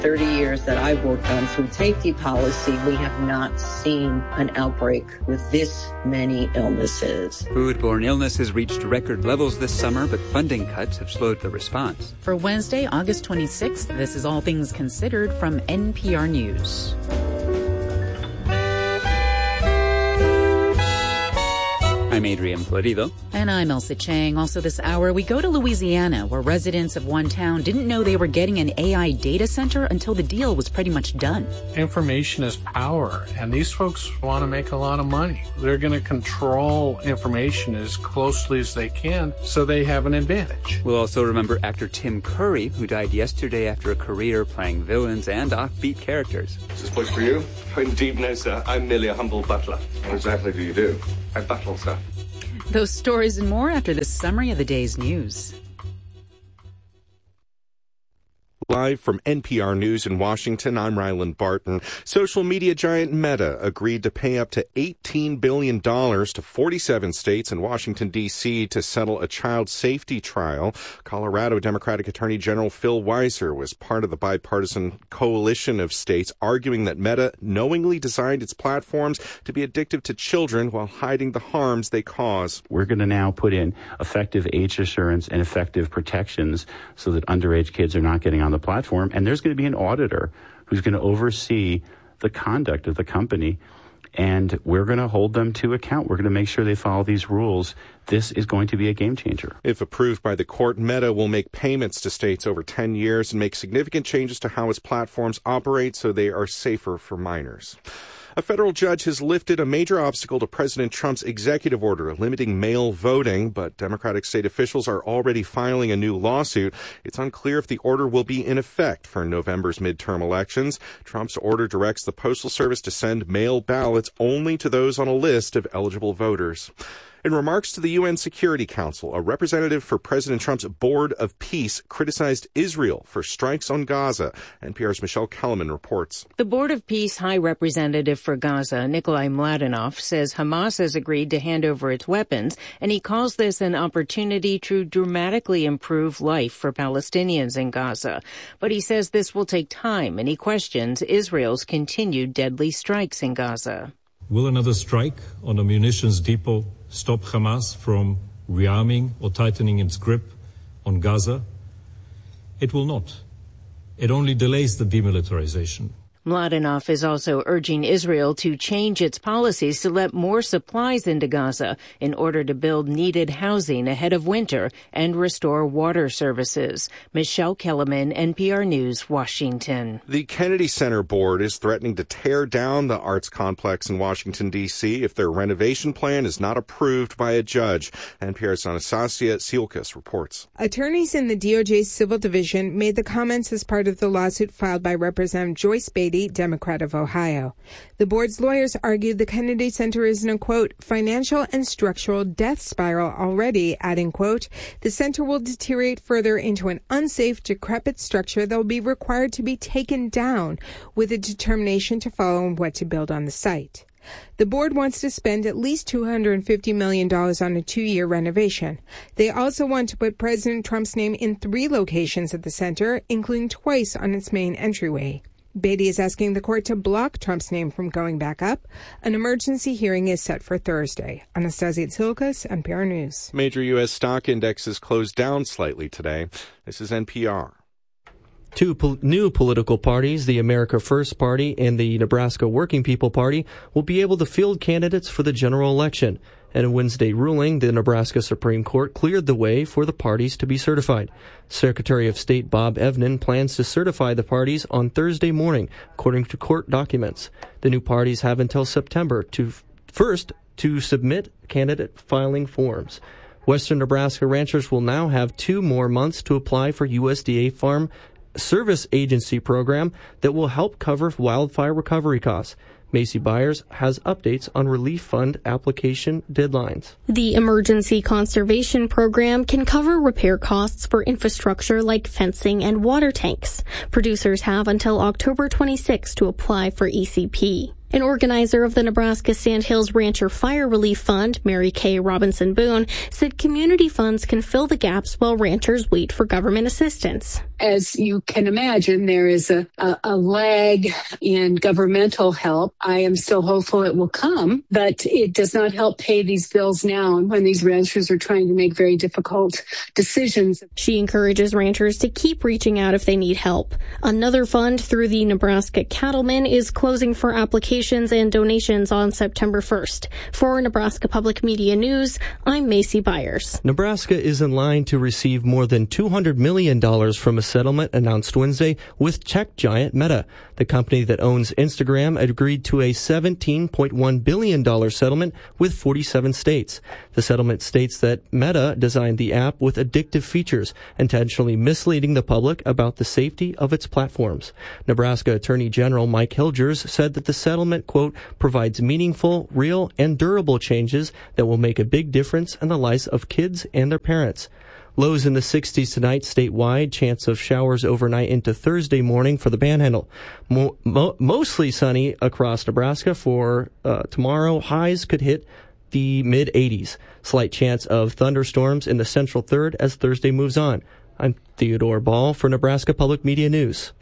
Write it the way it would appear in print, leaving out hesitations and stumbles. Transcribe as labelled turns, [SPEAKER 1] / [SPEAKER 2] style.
[SPEAKER 1] 30 years that I've worked on food safety policy, we have not seen an outbreak with this many illnesses.
[SPEAKER 2] Foodborne illnesses reached record levels this summer, but funding cuts have slowed the response.
[SPEAKER 3] For Wednesday, August 26th, this is All Things Considered from NPR News.
[SPEAKER 2] I'm Adrian Florido.
[SPEAKER 3] And I'm Elsa Chang. Also this hour, we go to Louisiana, where residents of one town didn't know they were getting an AI data center until the deal was pretty much done.
[SPEAKER 4] Information is power, and these folks want to make a lot of money. They're going to control information as closely as they can, so they have an advantage.
[SPEAKER 2] We'll also remember actor Tim Curry, who died yesterday after a career playing villains and offbeat characters.
[SPEAKER 5] Is this place for you? Indeed, no, sir. I'm merely a humble butler. What exactly do you do? I battle, sir.
[SPEAKER 3] Those stories and more after this summary of the day's news.
[SPEAKER 6] Live from NPR News in Washington, I'm Ryland Barton. Social media giant Meta agreed to pay up to $18 billion to 47 states and Washington, D.C. to settle a child safety trial. Colorado Democratic Attorney General Phil Weiser was part of the bipartisan coalition of states arguing that Meta knowingly designed its platforms to be addictive to children while hiding the harms they cause.
[SPEAKER 7] We're going to now put in effective age assurance and effective protections so that underage kids are not getting on the platform, and there's going to be an auditor who's going to oversee the conduct of the company, and we're going to hold them to account. We're going to make sure they follow these rules. This is going to be a game changer.
[SPEAKER 6] If approved by the court, Meta will make payments to states over 10 years and make significant changes to how its platforms operate so they are safer for minors. A federal judge has lifted a major obstacle to President Trump's executive order limiting mail voting, but Democratic state officials are already filing a new lawsuit. It's unclear if the order will be in effect for November's midterm elections. Trump's order directs the Postal Service to send mail ballots only to those on a list of eligible voters. In remarks to the UN Security Council, a representative for President Trump's Board of Peace criticized Israel for strikes on Gaza. NPR's Michelle Kellerman reports.
[SPEAKER 8] The Board of Peace High Representative for Gaza, Nikolai Mladenov, says Hamas has agreed to hand over its weapons, and he calls this an opportunity to dramatically improve life for Palestinians in Gaza. But he says this will take time, and he questions Israel's continued deadly strikes in Gaza.
[SPEAKER 9] Will another strike on a munitions depot stop Hamas from rearming or tightening its grip on Gaza? It will not. It only delays the demilitarization.
[SPEAKER 8] Mladenov is also urging Israel to change its policies to let more supplies into Gaza in order to build needed housing ahead of winter and restore water services. Michelle Kellerman, NPR News, Washington.
[SPEAKER 6] The Kennedy Center Board is threatening to tear down the arts complex in Washington, D.C. if their renovation plan is not approved by a judge. NPR's Anastasia Tsiolkas reports.
[SPEAKER 10] Attorneys in the DOJ's Civil Division made the comments as part of the lawsuit filed by Representative Joyce Beatty, Democrat of Ohio. The board's lawyers argued the Kennedy Center is in a, quote, financial and structural death spiral already, adding, quote, the center will deteriorate further into an unsafe, decrepit structure that will be required to be taken down with a determination to follow on what to build on the site. The board wants to spend at least $250 million on a 2-year renovation. They also want to put President Trump's name in 3 locations at the center, including twice on its main entryway. Beatty is asking the court to block Trump's name from going back up. An emergency hearing is set for Thursday. Anastasia Tsiolkas, NPR News.
[SPEAKER 6] Major U.S. stock indexes closed down slightly today. This is NPR.
[SPEAKER 11] Two new political parties, the America First Party and the Nebraska Working People Party, will be able to field candidates for the general election. In a Wednesday ruling, the Nebraska Supreme Court cleared the way for the parties to be certified. Secretary of State Bob Evnen plans to certify the parties on Thursday morning, according to court documents. The new parties have until September to submit candidate filing forms. Western Nebraska ranchers will now have 2 more months to apply for USDA Farm Service Agency program that will help cover wildfire recovery costs. Macy Byers has updates on relief fund application deadlines.
[SPEAKER 12] The Emergency Conservation Program can cover repair costs for infrastructure like fencing and water tanks. Producers have until October 26 to apply for ECP. An organizer of the Nebraska Sandhills Rancher Fire Relief Fund, Mary Kay Robinson Boone, said community funds can fill the gaps while ranchers wait for government assistance.
[SPEAKER 13] as you can imagine, there is a lag in governmental help. I am still hopeful it will come, but it does not help pay these bills now and when these ranchers are trying to make very difficult decisions.
[SPEAKER 12] She encourages ranchers to keep reaching out if they need help. Another fund through the Nebraska Cattlemen is closing for applications and donations on September 1st. For Nebraska Public Media News, I'm Macy Byers.
[SPEAKER 11] Nebraska is in line to receive more than $200 million from a settlement announced Wednesday with tech giant Meta. The company that owns Instagram agreed to a $17.1 billion settlement with 47 states. The settlement states that Meta designed the app with addictive features, intentionally misleading the public about the safety of its platforms. Nebraska Attorney General Mike Hilgers said that the settlement, quote, provides meaningful, real, and durable changes that will make a big difference in the lives of kids and their parents. Lows in the 60s tonight statewide. Chance of showers overnight into Thursday morning for the Panhandle. Mostly sunny across Nebraska for tomorrow. Highs could hit the mid-80s. Slight chance of thunderstorms in the central third as Thursday moves on. I'm Theodore Ball for Nebraska Public Media News.